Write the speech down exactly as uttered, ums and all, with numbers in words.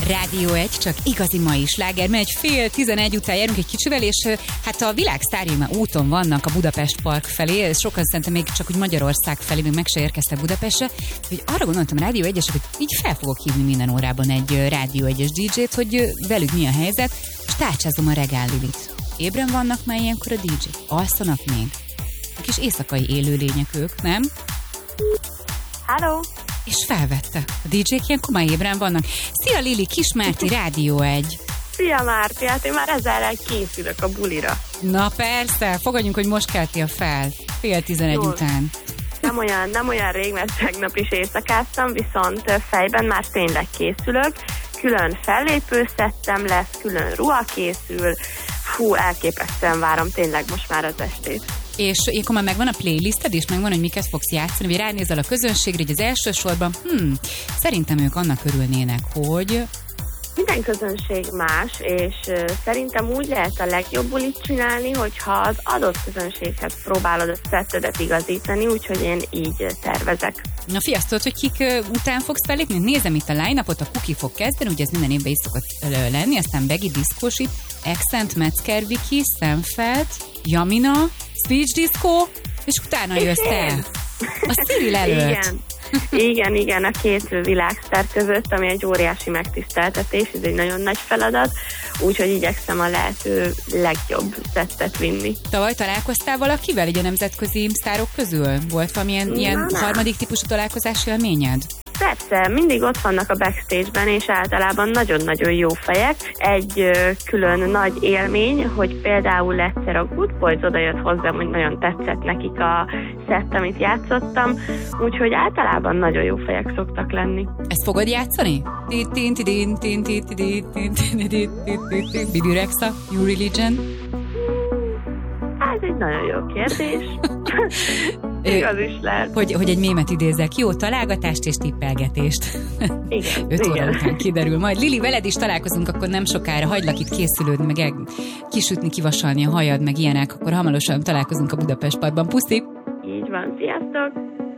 Rádió egy, csak igazi mai sláger, megy fél tizenegy után járunk egy kicsivel, és hát a világ sztárjai már úton vannak a Budapest Park felé, sokan szerintem még csak úgy Magyarország felé, még meg se érkeztek Budapestre, hogy arra gondoltam Rádió egyesek, hogy így fel fogok hívni minden órában egy Rádió egyes dé dzsét, hogy velük mi a helyzet, és tárcsázom a Regál Lilit. Ébren vannak már ilyenkor a dé dzsék? Alszanak még? A kis éjszakai élőlények ők, nem? Hello! És felvette. A dé dzsék ilyenkor már ébren vannak. Szia Lili, Kismárti, Rádió egy. Szia Márti, hát én már ezzel készülök a bulira. Na persze, fogadjunk, hogy most keltél fel. Fél tizenegy Jól. után. Nem olyan, nem olyan rég, mert tegnap is éjszakáztam, viszont fejben már tényleg készülök. Külön fellépőszettem lesz, külön ruha készül. Fú, elképesztően várom tényleg most már az estét. És akkor már megvan a playlisted, és megvan, hogy miket fogsz játszani, vagy ránézel a közönségre, hogy az első sorban, hmm, szerintem ők annak örülnének, hogy... Minden közönség más, és uh, szerintem úgy lehet a legjobb bulit csinálni, hogyha az adott közönséghez próbálod a szettedet igazítani, úgyhogy én így tervezek. Na fiasztod, hogy kik uh, után fogsz fellépni? Nézem itt a line-upot, a Kuki fog kezdeni, ugye ez minden évben is szokott uh, lenni, aztán Begi, Diszkósit, Accent, Metzger, Viki, Stemfeld, Jamina, Speech Disco, és utána jössz te. A Cyril előtt. Igen. Igen, igen, a két világsztár között, ami egy óriási megtiszteltetés, ez egy nagyon nagy feladat, úgyhogy igyekszem a lehető legjobb szettet vinni. Tavaly találkoztál valakivel, így a nemzetközi sztárok közül? Volt valamilyen Na, ilyen nem. harmadik típusú találkozási élményed? Persze, mindig ott vannak a backstage-ben, és általában nagyon-nagyon jó fejek. Egy ö, külön nagy élmény, hogy például egyszer a Good Boys odajött hozzám, hogy nagyon tetszett nekik a szett, amit játszottam, úgyhogy általában nagyon jó fejek szoktak lenni. Ezt fogod játszani? Bibi Rexha, New Religion? Ez egy nagyon jó kérdés. Igaz is lehet. Hogy, hogy egy mémet idézek. Jó találgatást és tippelgetést. Igen. Öt óra igen. után kiderül. Majd Lili, veled is találkozunk, akkor nem sokára. Hagylak itt készülődni, meg el, kisütni, kivasalni a hajad, meg ilyenek. Akkor hamarosan találkozunk a Budapest Parkban. Puszi! Így van. Sziasztok!